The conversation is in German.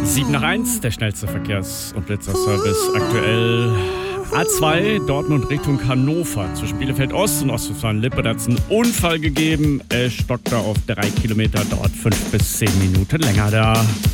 7 nach 1, der schnellste Verkehrs- und Blitzerservice aktuell. A2, Dortmund Richtung Hannover. Zwischen Bielefeld Ost und Ostwestfalen-Lippe hat es einen Unfall gegeben. Es stockt da auf 3 Kilometer, dauert 5 bis 10 Minuten länger da.